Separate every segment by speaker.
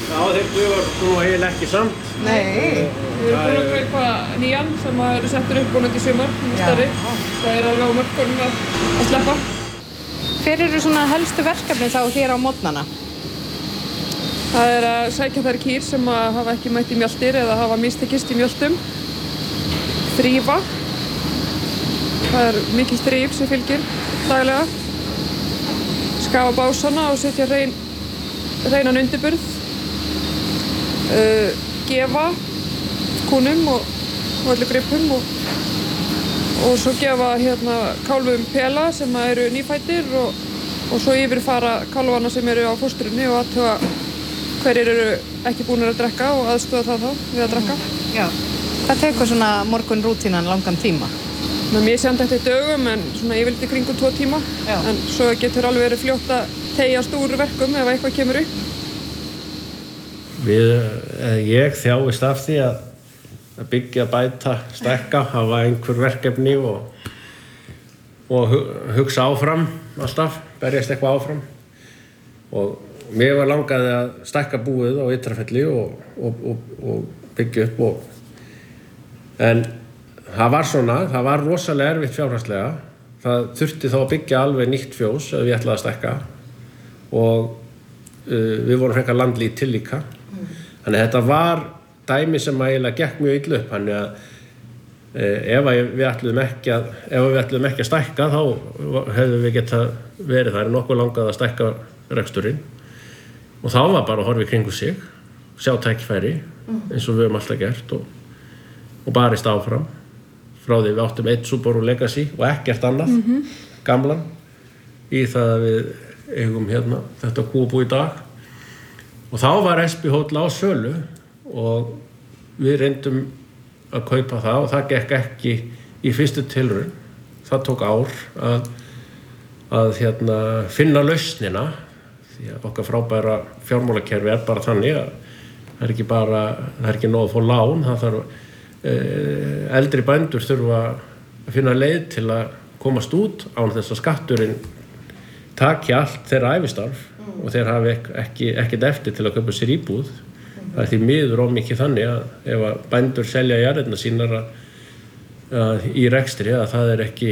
Speaker 1: Já, þeir dugar nú eiginlega ekki samt.
Speaker 2: Nei.
Speaker 3: Við erum búin að kaupa nýjan sem eru settur upp búin í sumar, stærri. Það er alveg á mörkunum að sleppa.
Speaker 2: Hver eru svona helstu verkefni þá hér á morgnana?
Speaker 3: Það er að sækja þær kýr sem hafa ekki mætt í mjaltir eða hafa mistekist í mjöltum. Þrífa. Það er mikil þríf sem fylgir daglega. Skafa básana og setja hreinan undirburð. Gefa kúnum og öllu gripum og svo gefa kálfum pela sem eru nýfæddir og svo yfirfara kálfana sem eru á fóstrunni og athuga hverjir eru ekki búnir að drekka og aðstoða það þá við að drekka.
Speaker 2: Já. Hvað tekur svona morgunrútínan langan tíma?
Speaker 3: Mér sendi eftir dögum en svona yfirleitt í kringum 2 tíma. Já. En svo getur alveg verið fljótt að teygjast úr verkum ef eitthvað kemur upp.
Speaker 1: Ég þjáist af því að byggja, bæta, stækka, hafa einhver verkefni og hugsa áfram alltaf, berjast eitthvað áfram. Og mér var langaði að stækka búið á Ytrafelli og byggja upp en það var rosalega erfitt fjárhagslega. Það þurfti þá að byggja alveg nýtt fjós ef ég ætlaði að stækka og við vorum frekar landlítil líka. Þannig að þetta var dæmi sem eiginlega gekk mjög illa upp. Þannig að ef við ætluðum ekki að stækka þá hefðum við getað verið þar nokkuð langað að stækka reksturinn. Og þá var bara að horfa í kringu sig, sjá tækifæri eins og við höfum alltaf gert og barist áfram. Frá því við áttum 1 Subaru Legacy og ekkert annað, gamlan, í það að við eigum þetta kúabú í dag. Og þá var Espy Hótel á sölu og við reyndum að kaupa það og það gekk ekki í fyrstu tilraun. Það tók ár að finna lausnina því að okkar frábæra fjármálakerfi er bara þannig að það er ekki nóg að fá lán. Það þarf eldri bændur þurfa að finna leið til að komast út án þess að skatturinn taki allt þeirra ævistarf og þeir hafi ekkert eftir til að kaupa sér íbúð. Það er því miður of mikið þannig að ef að bændur selja jarðirnar sínar í rekstri að það er ekki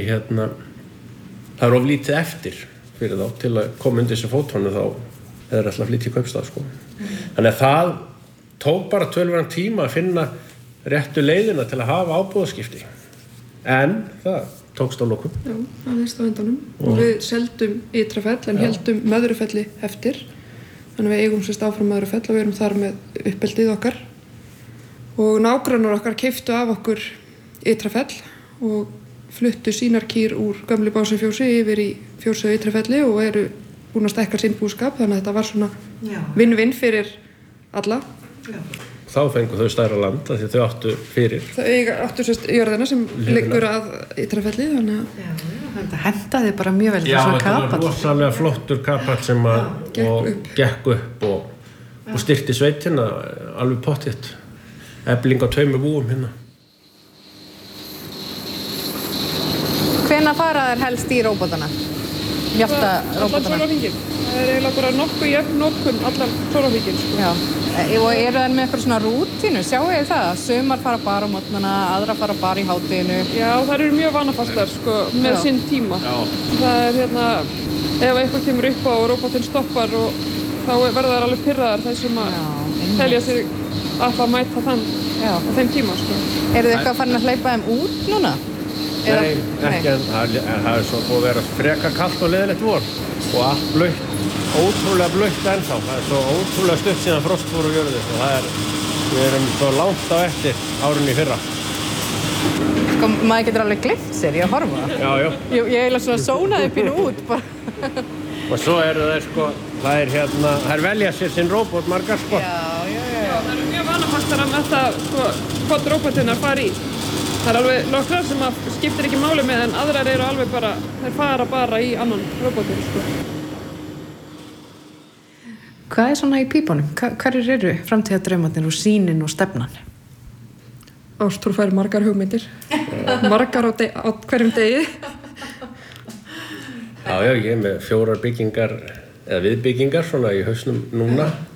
Speaker 1: það er of lítið eftir fyrir þá til að koma undir þessu fótonu þá er alltaf lítið í kaupstað sko. Þannig að það tók bara töluverðan tíma að finna réttu leiðina til að hafa ábúðaskipti. En það tókst á lokum.
Speaker 3: Já, það veist á endanum. Og við seldum Ytrafell en heldum Möðrufelli eftir. Þannig við eigum sérst áfram Möðrufell og við erum þar með uppeldið okkar. Og nágrannar okkar keyptu af okkur Ytrafell og fluttu sínar kýr úr gömlu básafjósi yfir í fjósið á Ytrafelli og eru búin að stækka sinn búskap. Þannig að þetta var svona vinn-vinn fyrir alla. Já.
Speaker 1: Þá fengu þau stærra land af því þau áttu fyrir.
Speaker 3: Þau áttu sérst jörðina sem liggur að Ytrafelli, þannig að...
Speaker 2: Já, þetta hentaði bara mjög vel þessu kapall.
Speaker 1: Já, þetta var rosalega flottur kapall sem gekk upp og styrkti sveitina alveg pottitt. Efling á 2 búum hérna.
Speaker 2: Hvenær fara þær helst í róbotana? Mjölta róbotana?
Speaker 3: Allan sólarhringinn. Það er eiginlega bara nokkuð jöfn notkun allan sólarhringinn, sko.
Speaker 2: Já. Og eru þær með eitthvað svona rútínu? Sjáu þið það? Sumar fara bara á morgnana, aðra fara bara í hádeginu.
Speaker 3: Já, þær eru mjög vanafastar, sko, með sinn tíma. Já. Það er ef eitthvað kemur upp á og róbotinn stoppar og þá verða þær alveg pirraðar þær sem að telja sig að mæta á þeim tíma, sko.
Speaker 2: Eru þið eitthvað farin að hleypa þeim út núna?
Speaker 1: Nei, ekki en það er svo búið að vera frekar kalt og leiðilegt vor og allt blautt. Ótrúlega blautt ennþá. Það er svo ótrúlega stutt síðan frost fór á jörðu og við erum svo langt á eftir árinu í fyrra.
Speaker 2: Sko, maður getur alveg gleymt sér í að horfa.
Speaker 1: Já.
Speaker 2: Ég eiginlega svona sónaði pínu út bara.
Speaker 1: Og svo eru þær sko, þær velja sér sinn róbot margar sko.
Speaker 2: Já.
Speaker 3: Það eru mjög vanafastar að þetta sko, hvort róbotinnar fari í. Það er alveg nokkrar sem skiptir ekki máli með en aðrar eru alveg bara, þær fara bara í annan róbotin sko.
Speaker 2: Hvað er svona í pípunum? Hverjir eru framtíðardraumarnir og sýnin og stefnan?
Speaker 3: Ástrú fær margar hugmyndir. Margar á hverjum degi.
Speaker 1: Já, ég er með 4 byggingar, eða viðbyggingar svona í hausnum núna.